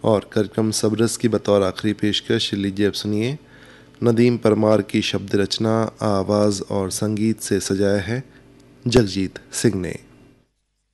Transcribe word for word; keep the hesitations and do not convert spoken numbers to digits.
और कार्यक्रम सबरस की बतौर आखिरी पेशकश लीजिए अब सुनिए। नदीम परमार की शब्द रचना, आवाज़ और संगीत से सजाया है जगजीत सिंह ने।